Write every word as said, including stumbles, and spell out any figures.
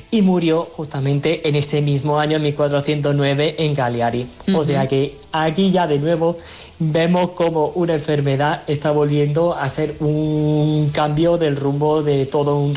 y murió justamente en ese mismo año, en mil cuatrocientos nueve, en Cagliari. Uh-huh. O sea que aquí ya de nuevo vemos como una enfermedad está volviendo a ser un cambio del rumbo de todo un